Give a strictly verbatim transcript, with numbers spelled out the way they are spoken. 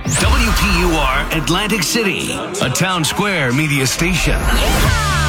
W P U R Atlantic City, a Town Square media station. Yeehaw!